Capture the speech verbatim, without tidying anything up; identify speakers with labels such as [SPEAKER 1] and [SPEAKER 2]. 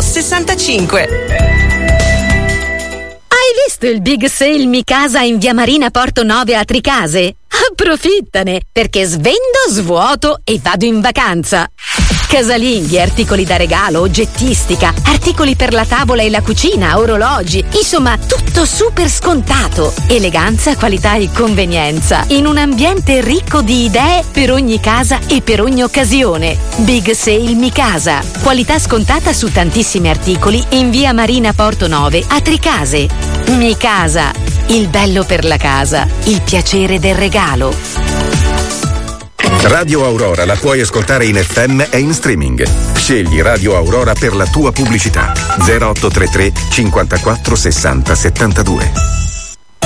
[SPEAKER 1] sessantacinque.
[SPEAKER 2] Hai visto il Big Sale Mi Casa in via Marina Porto nove a Tricase? Approfittane, perché svendo, svuoto e vado in vacanza. Casalinghi, articoli da regalo, oggettistica, articoli per la tavola e la cucina, orologi, insomma tutto super scontato. Eleganza, qualità e convenienza in un ambiente ricco di idee per ogni casa e per ogni occasione. Big Sale Mi Casa, qualità scontata su tantissimi articoli in via Marina Porto nove a Tricase. Mi Casa, il bello per la casa, il piacere del regalo.
[SPEAKER 3] Radio Aurora la puoi ascoltare in F M e in streaming. Scegli Radio Aurora per la tua pubblicità. zero otto tre tre cinquantaquattro sessanta settantadue.